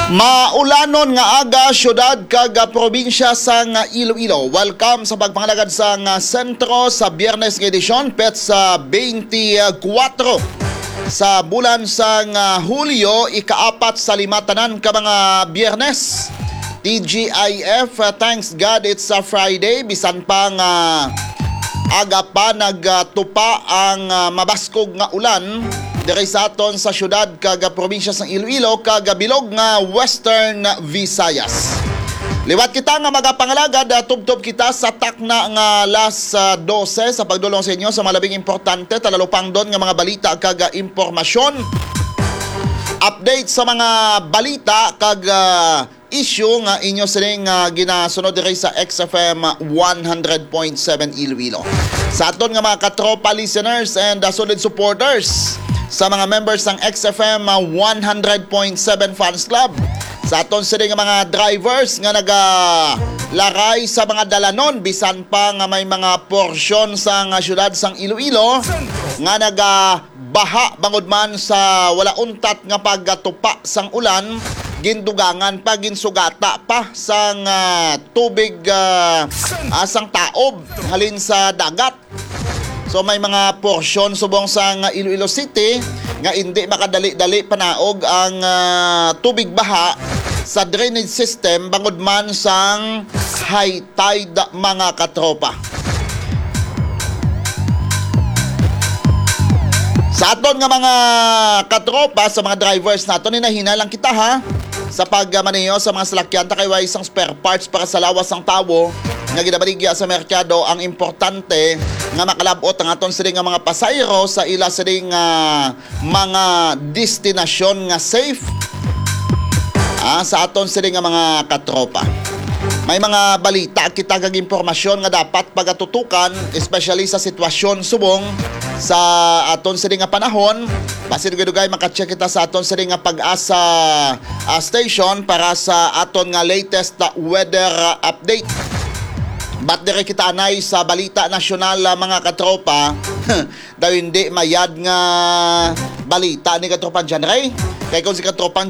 Maulanon nga aga syudad kag probinsya sa Iloilo. Welcome sa pagpangalagad sa sentro sa Biyernes nga edisyon pet sa 24 sa bulan sa Hulyo, ikaapat sa limatanan ka mga Biyernes. TGIF, thanks God it's a Friday. Bisan pa nga aga pa nagtupa ang mabaskog nga ulan diri sa aton sa syudad kag probinsya sa Iloilo kag bilog nga Western Visayas. Liwat kita nga magapangalagad, tubtob kita sa takna nga las 12 sa pagdulong sa inyo sa malabing importante talalupang doon nga mga balita kag impormasyon. Update sa mga balita kag issue nga inyo sining ginasunod diri sa XFM 100.7 Iloilo. Sa aton nga mga katropa listeners and solid supporters sa mga members ng XFM 100.7 Fans Club, sa aton sining mga drivers nga nagalaray sa mga dalanon bisan pa nga may mga porsyon sa syudad sang Iloilo nga nagabaha bangod man sa wala untat nga pagtupa sang ulan, gindugangan pa, ginsugata pa sang tubig asang taob halin sa dagat. So may mga porsyon subong sa Iloilo City nga hindi makadali-dali panaog ang tubig baha sa drainage system bangod man sang high tide mga katropa. Sa aton nga mga katropa, sa mga drivers naton, hinahinalang kita ha sa pagmaneho sa mga salakyan kay way isang spare parts para sa lawas ang tawo nga ginabaligya sa merkado. Ang importante nga makalabot ang aton siling nga mga pasayro sa ila siling mga destinasyon nga safe sa aton siling nga mga katropa. May mga balita kita kag impormasyon nga dapat pagatutukan, especially sa sitwasyon subong sa aton siling nga panahon. Basin dugay maka-check kita sa aton siling nga Pag-asa station para sa aton nga latest weather update. Ba't dire kita anay sa balita nasyonal mga katropa daw hindi mayad nga balita ni katropan dyan, Ray? Kaya kung si katropan